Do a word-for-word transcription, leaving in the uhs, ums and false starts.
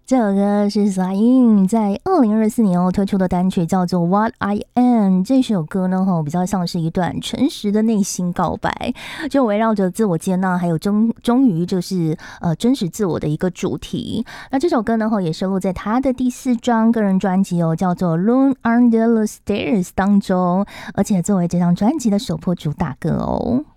这首歌是 Zayn 在二零二四年哦推出的单曲，叫做 What I Am。 这首歌呢比较像是一段诚实的内心告白，就围绕着自我接纳还有忠忠于就是呃真实自我的一个主题。那这首歌呢也收录在他的第四张个人专辑哦，叫做 Alone Under the Stairs 当中，而且作为这张专辑的首播主打歌哦。